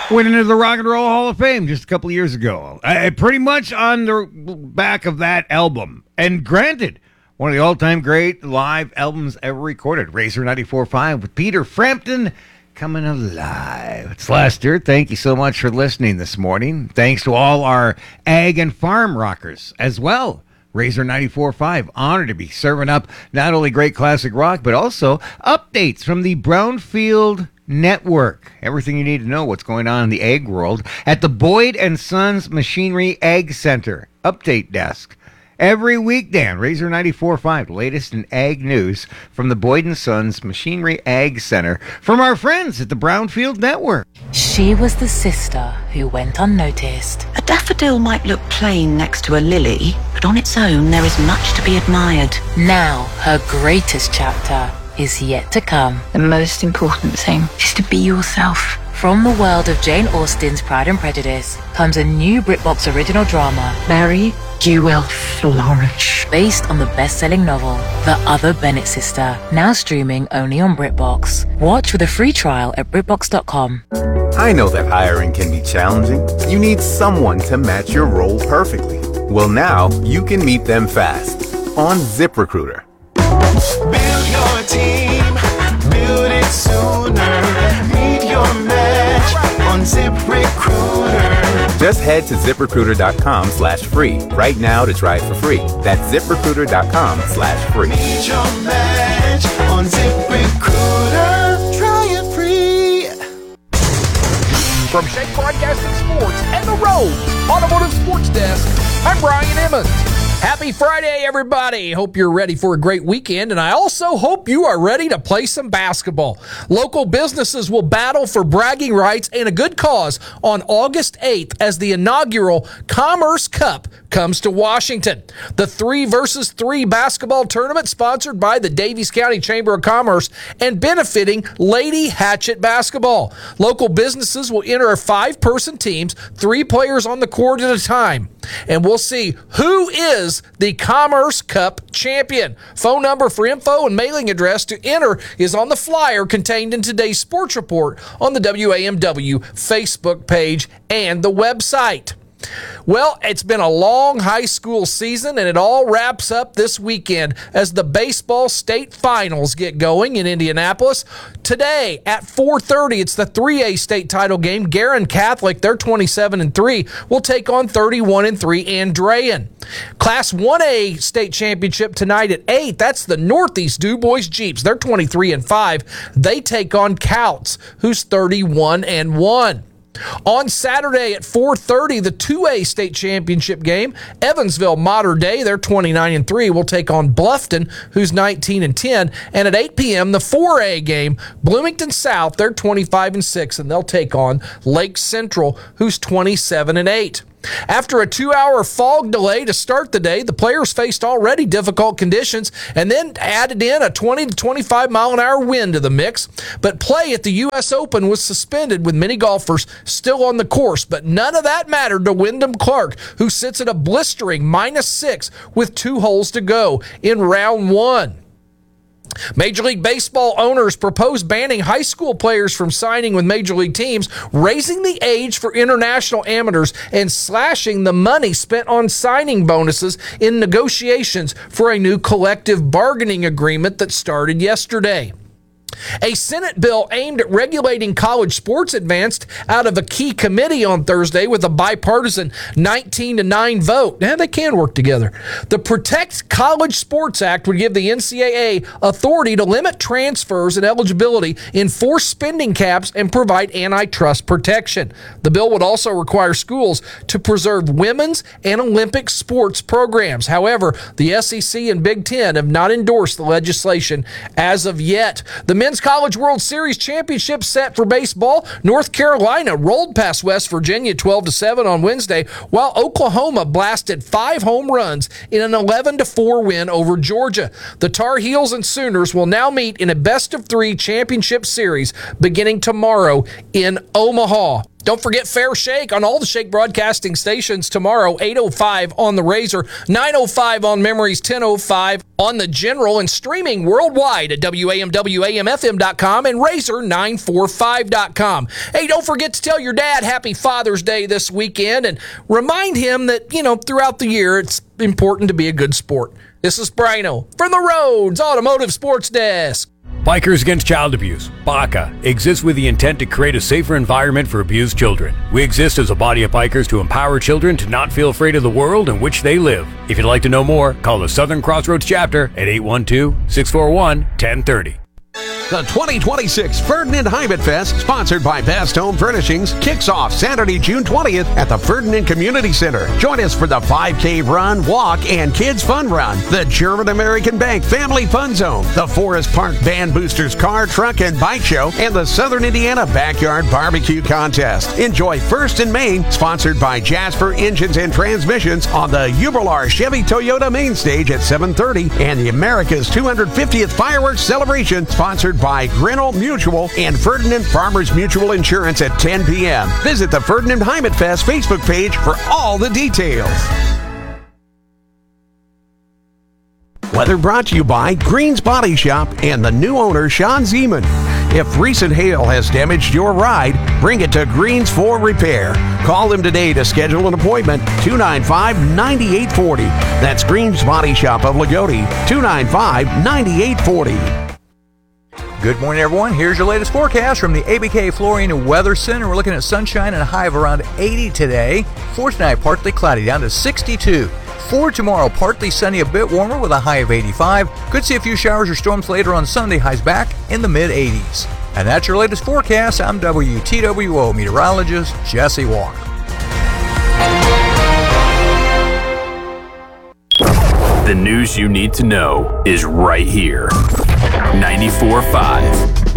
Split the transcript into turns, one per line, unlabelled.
Went into the Rock and Roll Hall of Fame just a couple of years ago. Pretty much on the back of that album. And granted, one of the all-time great live albums ever recorded. Razor 94.5 with Peter Frampton coming alive. It's Lester. Thank you so much for listening this morning. Thanks to all our ag and farm rockers as well. Razor 94.5, honored to be serving up not only great classic rock, but also updates from the Brownfield Network. Everything you need to know what's going on in the ag world at the Boyd and Sons Machinery Ag Center Update Desk. Every weekday on Razor 94.5, latest in ag news from the Boyd and Sons Machinery Ag Center from our friends at the Brownfield Network.
She was the sister who went unnoticed.
A daffodil might look plain next to a lily, but on its own there is much to be admired.
Now her greatest chapter is yet to come.
The most important thing is to be yourself.
From the world of Jane Austen's Pride and Prejudice comes a new BritBox original drama,
Mary, you will flourish.
based on the best-selling novel, The Other Bennett Sister, now streaming only on BritBox. Watch with a free trial at BritBox.com.
I know that hiring can be challenging. You need someone to match your role perfectly. Well, now you can meet them fast on ZipRecruiter.
Build your team, build it sooner. Meet your match on ZipRecruiter.
Just head to ZipRecruiter.com/free right now to try it for free. That's ZipRecruiter.com/free.
Meet your match on ZipRecruiter. Try it free.
From Shake Broadcasting Sports and the Rose Automotive Sports Desk, I'm Brian Emmons. Happy Friday, everybody. Hope you're ready for a great weekend, and I also hope you are ready to play some basketball. Local businesses will battle for bragging rights and a good cause on August 8th as the inaugural Commerce Cup comes to Washington. The 3-versus-3 basketball tournament sponsored by the Daviess County Chamber of Commerce and benefiting Lady Hatchet Basketball. Local businesses will enter 5-person teams, 3 players on the court at a time, and we'll see who is the Commerce Cup champion. Phone number for info and mailing address to enter is on the flyer contained in today's sports report on the WAMW Facebook page and the website. Well, it's been a long high school season, and it all wraps up this weekend as the baseball state finals get going in Indianapolis. Today at 4:30, it's the 3A state title game. Guerin Catholic, they're 27-3, will take on 31-3 Andrean. Class 1A state championship tonight at 8. That's the Northeast DuBois Jeeps. They're 23-5. They take on Couts, who's 31-1. On Saturday at 4:30, the 2A state championship game, Evansville Mater Dei, they're 29-3, will take on Bluffton, who's 19-10. And at 8 p.m., the 4A game, Bloomington South, they're 25-6, and they'll take on Lake Central, who's 27-8. After a 2-hour fog delay to start the day, the players faced already difficult conditions and then added in a 20 to 25 mile an hour wind to the mix. But play at the U.S. Open was suspended with many golfers still on the course, but none of that mattered to Wyndham Clark, who sits at a blistering -6 with 2 holes to go in round 1. Major League Baseball owners propose banning high school players from signing with Major League teams, raising the age for international amateurs, and slashing the money spent on signing bonuses in negotiations for a new collective bargaining agreement that started yesterday. A Senate bill aimed at regulating college sports advanced out of a key committee on Thursday with a bipartisan 19-9 vote. Now, they can work together. The Protect College Sports Act would give the NCAA authority to limit transfers and eligibility, enforce spending caps, and provide antitrust protection. The bill would also require schools to preserve women's and Olympic sports programs. However, the SEC and Big Ten have not endorsed the legislation as of yet. The Men's College World Series Championship set for baseball. North Carolina rolled past West Virginia 12-7 on Wednesday, while Oklahoma blasted 5 home runs in an 11-4 win over Georgia. The Tar Heels and Sooners will now meet in a best-of-3 championship series beginning tomorrow in Omaha. Don't forget Fair Shake on all the Shake broadcasting stations tomorrow, 8:05 on the Razor, 9:05 on Memories, 10:05 on the General, and streaming worldwide at WAMWAMFM.com and Razor945.com. Hey, don't forget to tell your dad Happy Father's Day this weekend and remind him that, throughout the year, it's important to be a good sport. This is Brino from the Rhodes Automotive Sports Desk.
Bikers Against Child Abuse, BACA, exists with the intent to create a safer environment for abused children. We exist as a body of bikers to empower children to not feel afraid of the world in which they live. If you'd like to know more, call the Southern Crossroads chapter at 812-641-1030.
The 2026 Ferdinand Heimat Fest, sponsored by Best Home Furnishings, kicks off Saturday, June 20th at the Ferdinand Community Center. Join us for the 5K run, walk, and kids fun run, the German American Bank Family Fun Zone, the Forest Park Band Boosters Car, Truck, and Bike Show, and the Southern Indiana Backyard Barbecue Contest. Enjoy First and Main, sponsored by Jasper Engines and Transmissions, on the Jubilar Chevy Toyota main stage at 7:30, and the America's 250th Fireworks Celebration, sponsored by Grinnell Mutual and Ferdinand Farmers Mutual Insurance at 10 p.m. Visit the Ferdinand Heimat Fest Facebook page for all the details. Weather brought to you by Green's Body Shop and the new owner, Sean Zeman. If recent hail has damaged your ride, bring it to Green's for repair. Call them today to schedule an appointment, 295-9840. That's Green's Body Shop of Lagodi, 295-9840.
Good morning, everyone. Here's your latest forecast from the ABK Flooring and Weather Center. We're looking at sunshine and a high of around 80 today. For tonight, partly cloudy, down to 62. For tomorrow, partly sunny, a bit warmer with a high of 85. Could see a few showers or storms later on Sunday, highs back in the mid-80s. And that's your latest forecast. I'm WTWO meteorologist Jesse Walker.
The news you need to know is right here. 94.5